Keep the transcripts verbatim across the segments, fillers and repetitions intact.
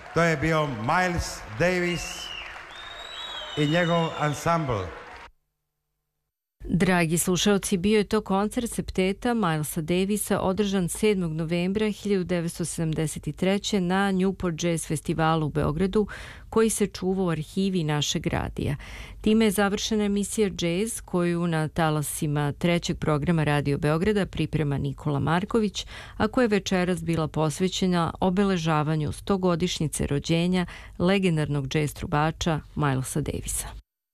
To je bio Miles Davis i njegov ansambl. Dragi slušalci, bio je to koncert septeta Milesa Davisa održan sedmog novembra hiljadu devetsto sedamdeset treće. na Newport Jazz festivalu u Beogradu, koji se čuva u arhivi našeg radija. Time je završena emisija Jazz, koju na talasima trećeg programa Radio Beograda priprema Nikola Marković, a koja je večeras bila posvećena obeležavanju stogodišnjice rođenja legendarnog jazz trubača Milesa Davisa.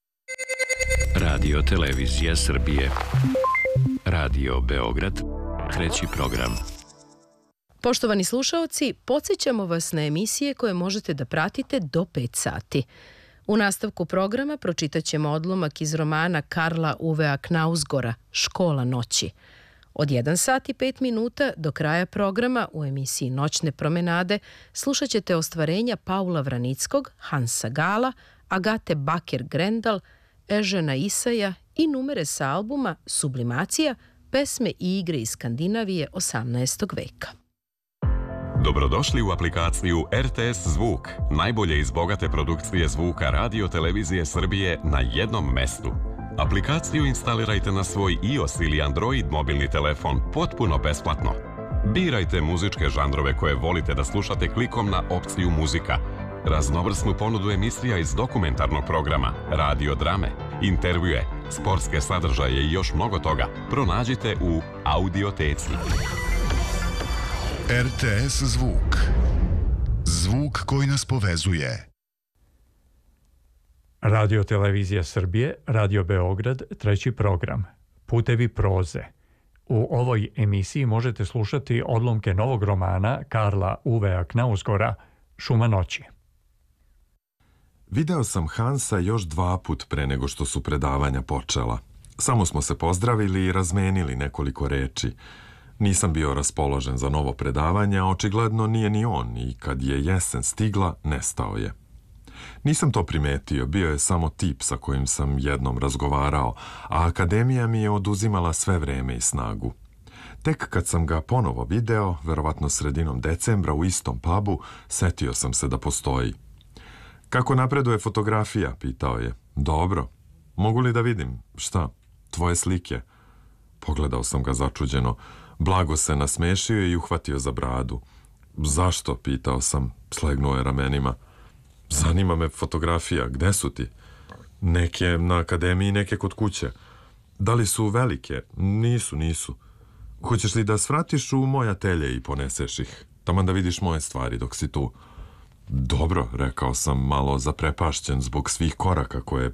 Radio Televizija Srbije. Radio Beograd, treći program. Poštovani slušaoci, podsjećamo vas na emisije koje možete da pratite do pet sati. U nastavku programa pročitat ćemo odlomak iz romana Karla Uvea Knausgora Škola noći. Od jedan sat i pet minuta do kraja programa u emisiji Noćne promenade slušat ćete ostvarenja Paula Vranickog, Hansa Gala, Agate Baker-Grendal, Ežena Isaja i numere sa albuma Sublimacija, pesme i igre iz Skandinavije osamnaestog veka. Dobrodošli u aplikaciju R T S Zvuk, najbolje iz bogate produkcije zvuka Radio Televizije Srbije na jednom mestu. Aplikaciju instalirajte na svoj iOS ili Android mobilni telefon potpuno besplatno. Birajte muzičke žanrove koje volite da slušate klikom na opciju muzika. Raznovrsnu ponudu emisija iz dokumentarnog programa, radio drame, intervjue, sportske sadržaje i još mnogo toga pronađite u Audioteci. R T S Zvuk. Zvuk koji nas povezuje. Radio Televizija Srbije, Radio Beograd, treći program. Putevi proze. U ovoj emisiji možete slušati odlomke novog romana Karla Uvea Knausgora Šuma noći. Video sam Hansa još dva put pre nego što su predavanja počela. Samo smo se pozdravili i razmenili nekoliko reči. Nisam bio raspoložen za novo predavanje, a očigledno nije ni on i kad je jesen stigla, nestao je. Nisam to primetio, bio je samo tip sa kojim sam jednom razgovarao, a akademija mi je oduzimala sve vreme i snagu. Tek kad sam ga ponovo video, verovatno sredinom decembra u istom pubu, setio sam se da postoji. Kako napreduje fotografija, pitao je. Dobro. Mogu li da vidim? Šta? Tvoje slike? Pogledao sam ga začuđeno. Blago se nasmešio i uhvatio za bradu. Zašto? Pitao sam. Slegnuo je ramenima. Zanima me fotografija. Gde su ti? Neke na akademiji, neke kod kuće. Da li su velike? Nisu, nisu. Hoćeš li da svratiš u moj atelje i poneseš ih? Taman da vidiš moje stvari dok si tu. Dobro, rekao sam, malo zaprepašćen zbog svih koraka koje je